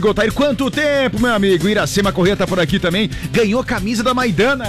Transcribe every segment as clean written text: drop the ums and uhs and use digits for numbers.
Gotair, quanto tempo, meu amigo? Iracema Corrêa tá por aqui também. Ganhou camisa da Maidana.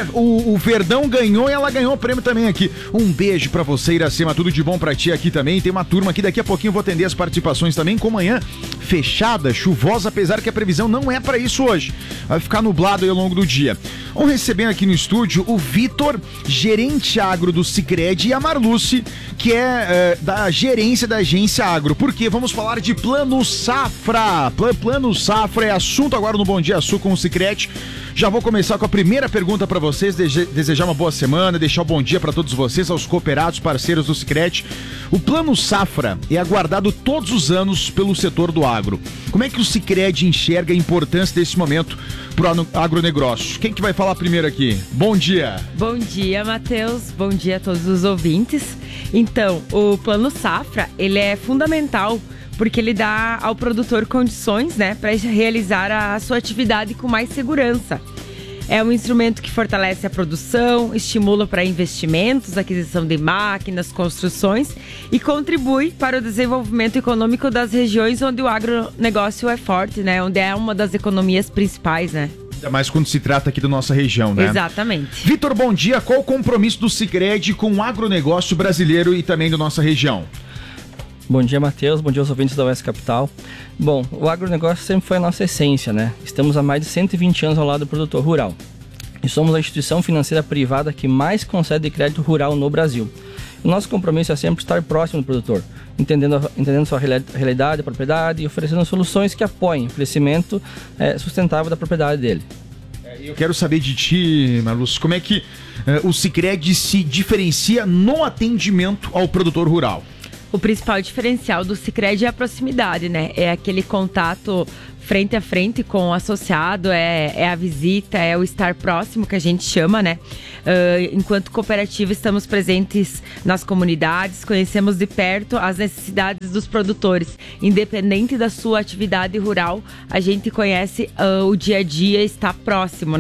O Verdão ganhou e ela ganhou o prêmio também aqui. Um beijo pra você, Iracema. Tudo de bom pra ti aqui também. Tem uma turma aqui, daqui a pouquinho eu vou atender as participações também. Com manhã fechada, chuvosa, apesar que a previsão não é pra isso hoje. Vai ficar nublado aí ao longo do dia. Vamos receber aqui no estúdio o Vitor, gerente agro do Sicredi, e a Marluce, que é da gerência da agência agro. Porque vamos falar de Plano Safra. Plano Safra é assunto agora no Bom Dia Sul com o Sicredi. Já vou começar com a primeira pergunta para vocês, desejar uma boa semana, deixar um bom dia para todos vocês, aos cooperados, parceiros do Sicredi. O Plano Safra é aguardado todos os anos pelo setor do agro. Como é que o Sicredi enxerga a importância desse momento para o agronegócio? Quem que vai falar primeiro aqui? Bom dia! Bom dia, Matheus. Bom dia a todos os ouvintes. Então, o Plano Safra, ele é fundamental porque ele dá ao produtor condições, para realizar a sua atividade com mais segurança. É um instrumento que fortalece a produção, estimula para investimentos, aquisição de máquinas, construções e contribui para o desenvolvimento econômico das regiões onde o agronegócio é forte, onde é uma das economias principais, Ainda mais quando se trata aqui da nossa região, Exatamente. Vitor, bom dia. Qual o compromisso do Sicredi com o agronegócio brasileiro e também da nossa região? Bom dia, Matheus. Bom dia aos ouvintes da Oeste Capital. Bom, o agronegócio sempre foi a nossa essência, Estamos há mais de 120 anos ao lado do produtor rural. E somos a instituição financeira privada que mais concede crédito rural no Brasil. O nosso compromisso é sempre estar próximo do produtor, entendendo sua realidade, a propriedade e oferecendo soluções que apoiem o crescimento sustentável da propriedade dele. Eu quero saber de ti, Marluce, como é que o Sicredi se diferencia no atendimento ao produtor rural? O principal diferencial do Sicredi é a proximidade, É aquele contato frente a frente com o associado, é a visita, é o estar próximo que a gente chama, Enquanto cooperativa, estamos presentes nas comunidades, conhecemos de perto as necessidades dos produtores. Independente da sua atividade rural, a gente conhece o dia a dia, está próximo,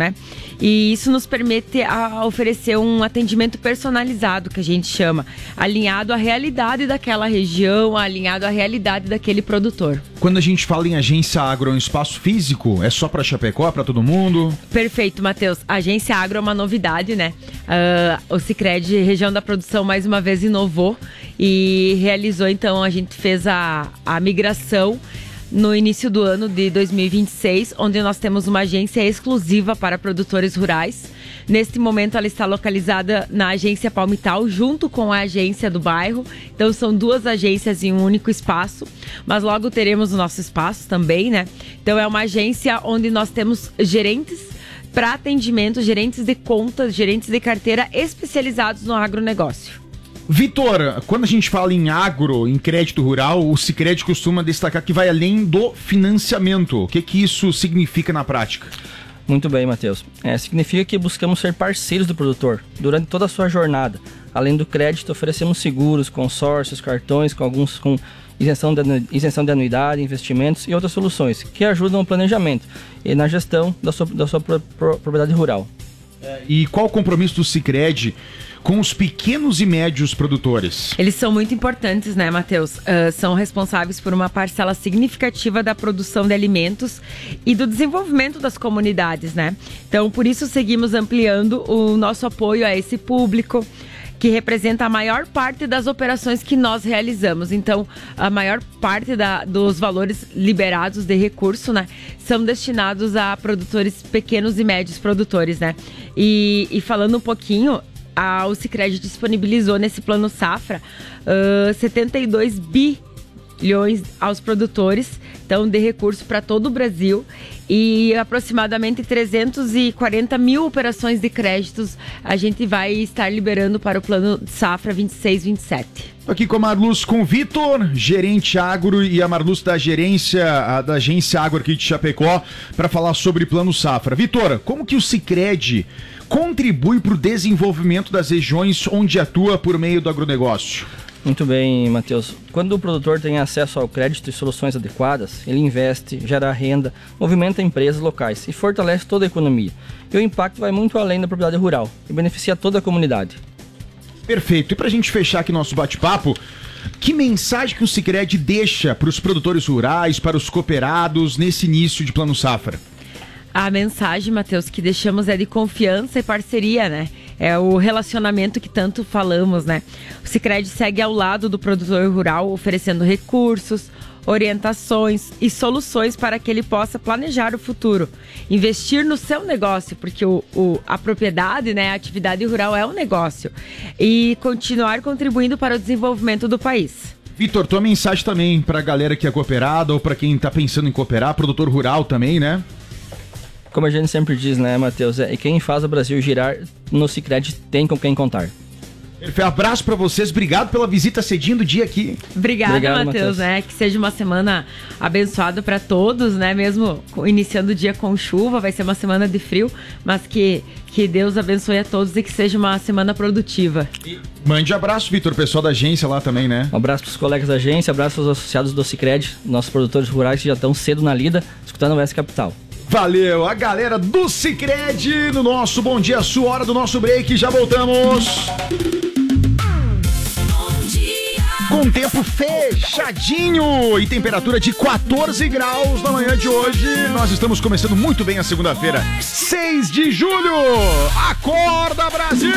E isso nos permite oferecer um atendimento personalizado, que a gente chama, alinhado à realidade daquela região, alinhado à realidade daquele produtor. Quando a gente fala em agência agro, é um espaço físico? É só para Chapecó, para todo mundo? Perfeito, Matheus. A agência agro é uma novidade, O Sicredi, região da produção, mais uma vez inovou e realizou, então, a gente fez a migração no início do ano de 2026, onde nós temos uma agência exclusiva para produtores rurais. Neste momento, ela está localizada na agência Palmital, junto com a agência do bairro. Então, são duas agências em um único espaço, mas logo teremos o nosso espaço também, Então, é uma agência onde nós temos gerentes para atendimento, gerentes de contas, gerentes de carteira especializados no agronegócio. Vitor, quando a gente fala em agro, em crédito rural, o Sicredi costuma destacar que vai além do financiamento. O que isso significa na prática? Muito bem, Matheus. Significa que buscamos ser parceiros do produtor durante toda a sua jornada. Além do crédito, oferecemos seguros, consórcios, cartões, alguns com isenção de anuidade, investimentos e outras soluções que ajudam no planejamento e na gestão da sua propriedade rural. E qual o compromisso do Sicredi com os pequenos e médios produtores? Eles são muito importantes, Matheus? São responsáveis por uma parcela significativa da produção de alimentos e do desenvolvimento das comunidades, Então, por isso, seguimos ampliando o nosso apoio a esse público, que representa a maior parte das operações que nós realizamos. Então, a maior parte dos valores liberados de recurso, são destinados a produtores, pequenos e médios produtores, E falando um pouquinho, o Sicredi disponibilizou nesse Plano Safra 72 bilhões aos produtores, então, de recurso para todo o Brasil, e aproximadamente 340 mil operações de créditos a gente vai estar liberando para o Plano Safra 26-27. Aqui com a Marluce, com o Vitor, gerente agro, e a Marluce da agência agro aqui de Chapecó, para falar sobre Plano Safra. Vitor, como que o Sicredi contribui para o desenvolvimento das regiões onde atua por meio do agronegócio? Muito bem, Matheus. Quando o produtor tem acesso ao crédito e soluções adequadas, ele investe, gera renda, movimenta empresas locais e fortalece toda a economia. E o impacto vai muito além da propriedade rural e beneficia toda a comunidade. Perfeito. E para a gente fechar aqui nosso bate-papo, Que mensagem que o Sicredi deixa para os produtores rurais, para os cooperados nesse início de Plano Safra? A mensagem, Matheus, que deixamos é de confiança e parceria, né? É o relacionamento que tanto falamos, né? O Sicredi segue ao lado do produtor rural, oferecendo recursos, orientações e soluções para que ele possa planejar o futuro, investir no seu negócio, porque a propriedade, né, a atividade rural é um negócio, e continuar contribuindo para o desenvolvimento do país. Vitor, tua mensagem também para a galera que é cooperada ou para quem está pensando em cooperar, produtor rural também, né? Como a gente sempre diz, né, Matheus? Quem faz o Brasil girar no Sicredi tem com quem contar. Abraço pra vocês, obrigado pela visita cedinho do dia aqui. Obrigado, Matheus, né? Que seja uma semana abençoada pra todos, né? Mesmo iniciando o dia com chuva, vai ser uma semana de frio, mas que Deus abençoe a todos e que seja uma semana produtiva. Mande abraço, Vitor, pessoal da agência lá também, né? Um abraço pros colegas da agência, abraço aos associados do Sicredi, nossos produtores rurais que já estão cedo na lida, escutando o Oeste Capital. Valeu, a galera do Sicredi no nosso Bom Dia Sul, hora do nosso break, já voltamos. Com tempo fechadinho e temperatura de 14 graus na manhã de hoje. Nós estamos começando muito bem a segunda-feira, 6 de julho. Acorda, Brasil!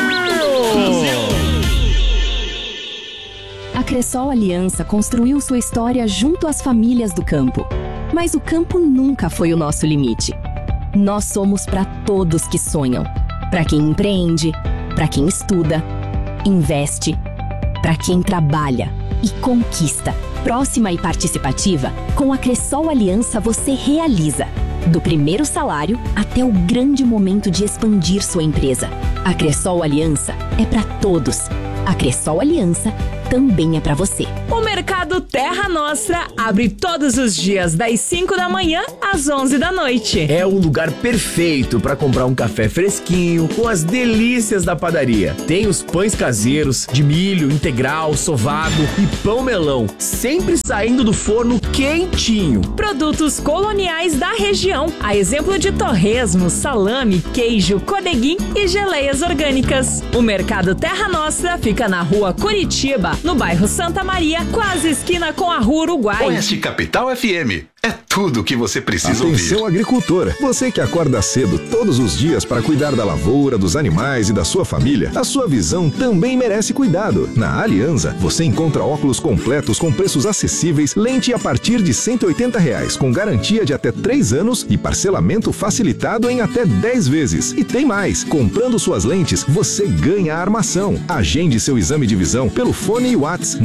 A Cressol Aliança construiu sua história junto às famílias do campo. Mas o campo nunca foi o nosso limite. Nós somos para todos que sonham. Para quem empreende, para quem estuda, investe, para quem trabalha e conquista. Próxima e participativa, com a Cressol Aliança você realiza. Do primeiro salário até o grande momento de expandir sua empresa. A Cressol Aliança é para todos. A Cressol Aliança também é para você. O Mercado Terra Nostra abre todos os dias das 5 da manhã às 11 da noite. É o lugar perfeito para comprar um café fresquinho com as delícias da padaria. Tem os pães caseiros de milho, integral, sovado e pão melão, sempre saindo do forno quentinho. Produtos coloniais da região, a exemplo de torresmo, salame, queijo, codeguim e geleias orgânicas. O Mercado Terra Nostra fica na Rua Curitiba, no bairro Santa Maria, quase esquina com a Rua Uruguai. Oeste Capital FM. É tudo o que você precisa ouvir. Atenção, agricultor. Você que acorda cedo todos os dias para cuidar da lavoura, dos animais e da sua família, a sua visão também merece cuidado. Na Alianza, você encontra óculos completos com preços acessíveis, lente a partir de R$180, com garantia de até 3 anos e parcelamento facilitado em até 10 vezes. E tem mais. Comprando suas lentes, você ganha a armação. Agende seu exame de visão pelo fone e WhatsApp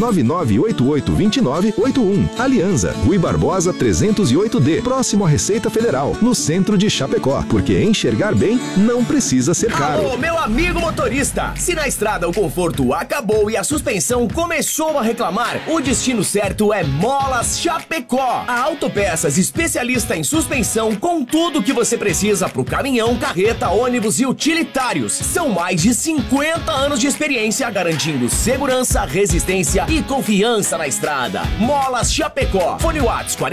999882981. Alianza, Rui Barbosa 308D, próximo à Receita Federal, no centro de Chapecó, porque enxergar bem não precisa ser caro. Alô, meu amigo motorista! Se na estrada o conforto acabou e a suspensão começou a reclamar, o destino certo é Molas Chapecó. A Autopeças especialista em suspensão com tudo que você precisa pro caminhão, carreta, ônibus e utilitários. São mais de 50 anos de experiência garantindo segurança, resistência e confiança na estrada. Molas Chapecó. Fone WhatsApp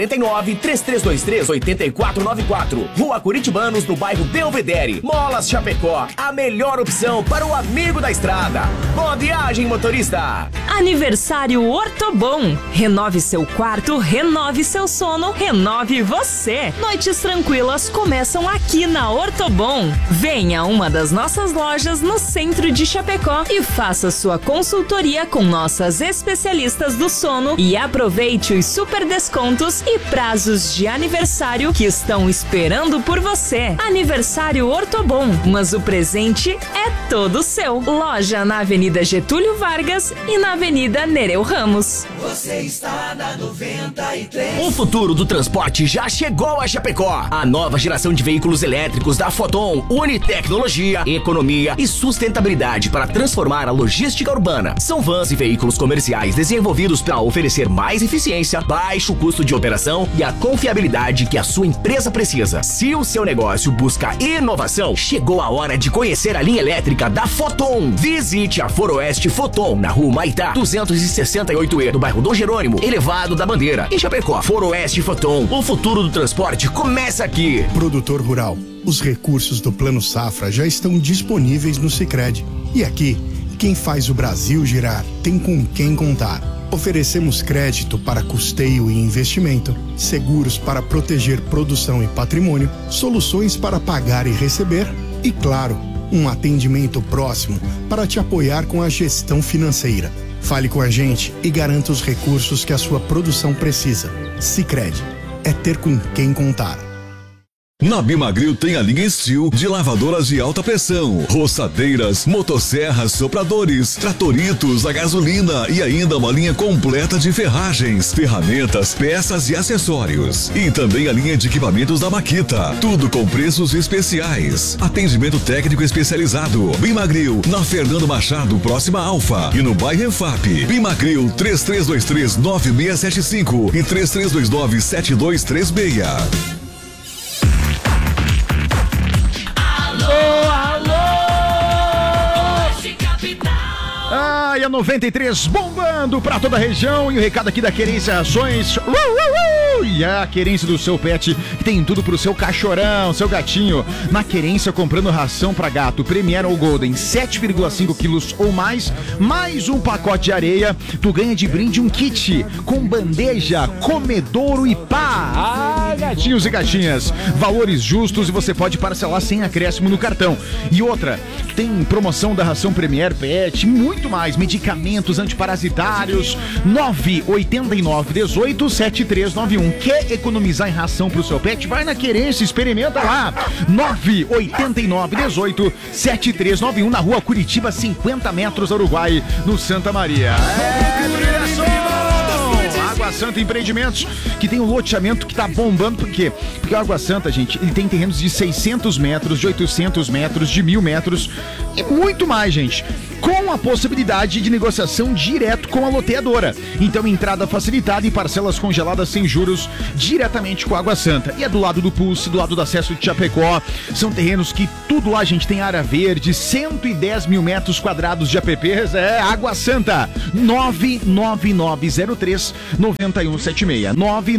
49-3323-8494. Rua Curitibanos, no bairro Belvedere. Molas Chapecó, a melhor opção para o amigo da estrada. Boa viagem, motorista! Aniversário Ortobon. Renove seu quarto, renove seu sono, renove você. Noites tranquilas começam aqui na Ortobon. Venha a uma das nossas lojas no centro de Chapecó e faça sua consultoria com nossas especialistas do sono e aproveite os super descontos e prazos de aniversário que estão esperando por você. Aniversário Ortobon, mas o presente é todo seu. Loja na Avenida Getúlio Vargas e na Avenida Nereu Ramos. Você está na 93. O futuro do transporte já chegou a Chapecó. A nova geração de veículos elétricos da Foton une tecnologia, economia e sustentabilidade para transformar a logística urbana. São vans e veículos comerciais desenvolvidos para oferecer mais eficiência, baixo custo de operação e a confiabilidade que a sua empresa precisa. Se o seu negócio busca inovação, chegou a hora de conhecer a linha elétrica da Foton. Visite a Foroeste Foton, na Rua Maitá, 268E, do bairro Dom Jerônimo, Elevado da Bandeira, em Chapecó. Foroeste Foton, o futuro do transporte começa aqui. Produtor rural, os recursos do Plano Safra já estão disponíveis no Sicredi. E aqui Quem faz o Brasil girar tem com quem contar. Oferecemos crédito para custeio e investimento, seguros para proteger produção e patrimônio, soluções para pagar e receber e, claro, um atendimento próximo para te apoiar com a gestão financeira. Fale com a gente e garanta os recursos que a sua produção precisa. Sicredi é ter com quem contar. Na Bimagril tem a linha Steel de lavadoras de alta pressão, roçadeiras, motosserras, sopradores, tratoritos a gasolina e ainda uma linha completa de ferragens, ferramentas, peças e acessórios. E também a linha de equipamentos da Makita, tudo com preços especiais. Atendimento técnico especializado. Bimagril, na Fernando Machado, próxima Alfa, e no bairro EFAP. Bimagril 3323-9675 e 3329-7236. E a 93 bombando pra toda a região. E o recado aqui da Querência Rações. E a Querência do seu pet, que tem tudo pro seu cachorrão, seu gatinho. Na Querência, comprando ração pra gato Premier ou Golden 7,5 quilos ou mais um pacote de areia, tu ganha de brinde um kit com bandeja, comedouro e pá. Gatinhos e gatinhas, valores justos e você pode parcelar sem acréscimo no cartão. E outra, tem promoção da ração Premier Pet, muito mais, medicamentos antiparasitários. 989187391. Quer economizar em ração pro seu pet? Vai na Querência, experimenta lá. 989187391, na rua Curitiba, 50 metros, Uruguai, no Santa Maria. Água Santa Empreendimentos, que tem um loteamento que tá bombando. Por quê? Porque a Água Santa, gente, ele tem terrenos de 600 metros, de 800 metros, de 1.000 metros e muito mais, gente, com a possibilidade de negociação direto com a loteadora. Então, entrada facilitada e parcelas congeladas sem juros diretamente com a Água Santa. E é do lado do Pulse, do lado do acesso de Chapecó. São terrenos que tudo lá, gente, tem área verde, 110 mil metros quadrados de APPs. É Água Santa. 99903-9176.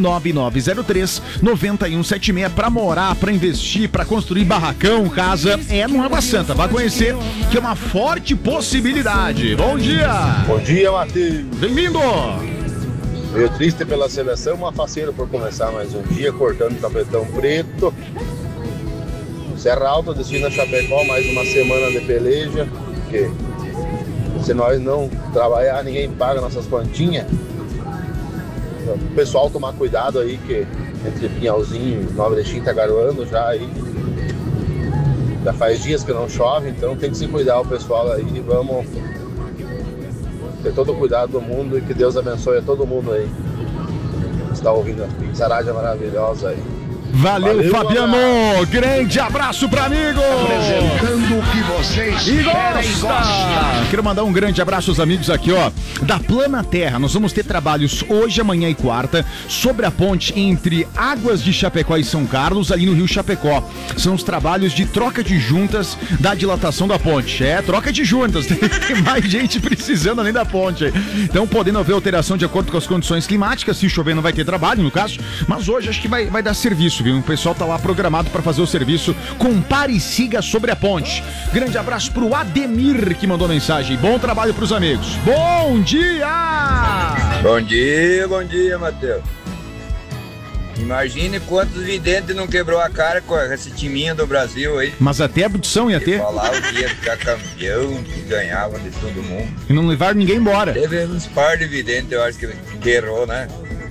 99903-9176. Pra morar, pra investir, pra construir barracão, casa, é no Água Santa. Vai conhecer, que é uma forte possibilidade. Bom dia! Bom dia, Matheus! Bem-vindo! Meio triste pela seleção, uma faceira por começar mais um dia, cortando tapetão preto. Serra Alta, destino a Chapecó, mais uma semana de peleja, porque se nós não trabalhar, ninguém paga nossas plantinhas. O pessoal tomar cuidado aí, que entre Pinhalzinho e Nova Erechim tá garoando já aí. Já faz dias que não chove, então tem que se cuidar o pessoal aí. Vamos ter todo o cuidado do mundo e que Deus abençoe a todo mundo aí. Está ouvindo a Pizzarádia maravilhosa aí. Valeu, Fabiano! Grande abraço pra amigo! Apresentando o que vocês querem e gostam. Quero mandar um grande abraço aos amigos aqui, ó, da Plana Terra. Nós vamos ter trabalhos hoje, amanhã e quarta sobre a ponte entre Águas de Chapecó e São Carlos, ali no Rio Chapecó. São os trabalhos de troca de juntas da dilatação da ponte. É, troca de juntas. Tem mais gente precisando além da ponte. Então, podendo haver alteração de acordo com as condições climáticas. Se chover, não vai ter trabalho, no caso. Mas hoje acho que vai dar serviço, viu? O pessoal tá lá programado para fazer o serviço. Compare e siga sobre a ponte. Grande abraço pro Ademir, que mandou mensagem. Bom trabalho pros amigos. Bom dia! Bom dia, Matheus. Imagine quantos videntes não quebrou a cara com esse timinho do Brasil aí. Mas até a abdução ia ter. Falava que ia ficar campeão, que ganhava de todo mundo. E não levaram ninguém embora. Teve uns par de videntes, eu acho que errou, né?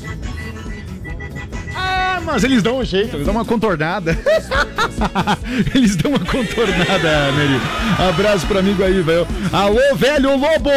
Ah, mas eles dão um jeito, eles dão uma contornada. Eles dão uma contornada, Meri. Abraço pro amigo aí, velho. Alô, velho lobo!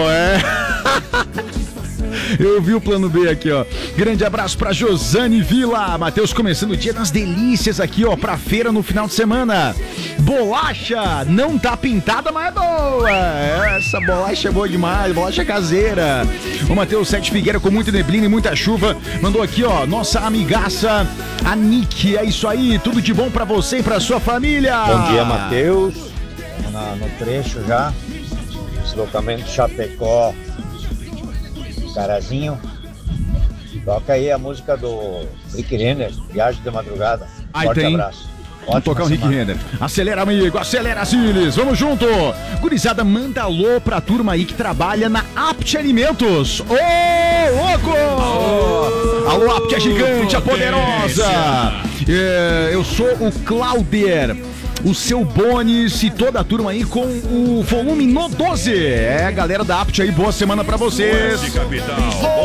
Eu vi o plano B aqui, ó. Grande abraço pra Josane Vila. Matheus começando o dia das delícias aqui, ó, pra feira no final de semana. Bolacha, não tá pintada, mas é boa. Essa bolacha é boa demais, bolacha caseira. O Matheus Sete Figueira com muita neblina e muita chuva. Mandou aqui, ó, nossa amigaça, a Nick. É isso aí, tudo de bom pra você e pra sua família. Bom dia, Matheus. No trecho já. Deslocamento Chapecó, Carazinho. Toca aí a música do Rick Renner, Viagem de Madrugada. Forte abraço. Vamos tocar o Rick Renner. Acelera, amigo, acelera, Siles. Vamos junto. Gurizada, manda alô pra turma aí que trabalha na Apt Alimentos. Ô, louco! Alô, Apt é gigante, a poderosa. Eu sou o Clauder, o seu Bonis e toda a turma aí com o volume no 12. Galera da Apt aí, boa semana pra vocês.